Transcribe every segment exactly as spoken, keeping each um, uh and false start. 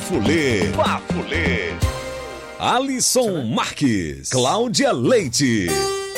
Bafulê. Bafulê. Alisson Marques. Cláudia Leite.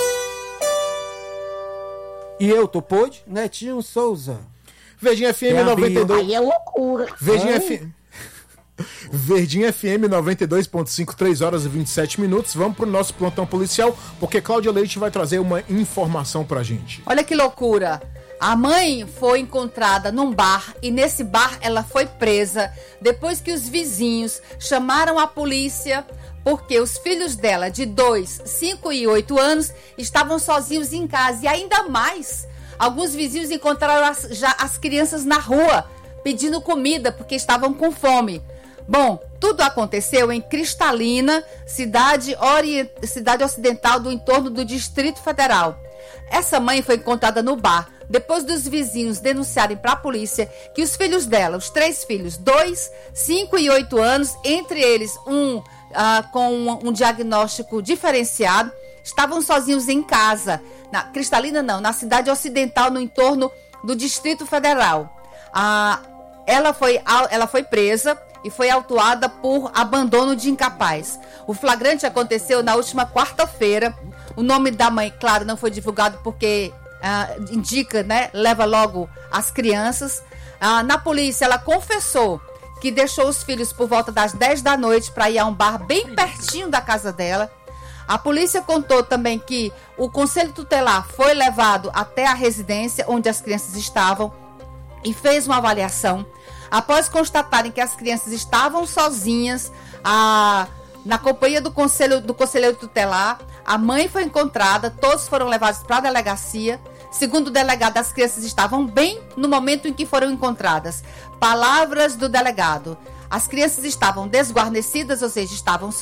E eu, tu pôde? Netinho Souza. Verdinha F M noventa e dois. Aí é loucura. Verdinha F M. Verdinha F M noventa e dois ponto cinco, três horas e vinte e sete minutos. Vamos pro nosso plantão policial, porque Cláudia Leite vai trazer uma informação pra gente. Olha que loucura. A mãe foi encontrada num bar e nesse bar ela foi presa depois que os vizinhos chamaram a polícia porque os filhos dela de dois, cinco e oito anos estavam sozinhos em casa. E ainda mais, alguns vizinhos encontraram as, já as crianças na rua pedindo comida porque estavam com fome. Bom, tudo aconteceu em Cristalina, cidade, ori... cidade ocidental do entorno do Distrito Federal. Essa mãe foi encontrada no bar depois dos vizinhos denunciarem para a polícia que os filhos dela, os três filhos, dois, cinco e oito anos, entre eles um uh, com um, um diagnóstico diferenciado, estavam sozinhos em casa. Na Cristalina não, na cidade ocidental no entorno do Distrito Federal. Uh, ela, foi, ela foi presa e foi autuada por abandono de incapaz. O flagrante aconteceu na última quarta-feira. O nome da mãe, claro, não foi divulgado porque uh, indica, né, leva logo as crianças. Uh, na polícia, ela confessou que deixou os filhos por volta das dez da noite para ir a um bar bem pertinho da casa dela. A polícia contou também que o conselho tutelar foi levado até a residência onde as crianças estavam e fez uma avaliação. Após constatarem que as crianças estavam sozinhas, a, na companhia do, conselho, do conselheiro tutelar, a mãe foi encontrada, todos foram levados para a delegacia. Segundo o delegado, as crianças estavam bem no momento em que foram encontradas. Palavras do delegado: as crianças estavam desguarnecidas, ou seja, estavam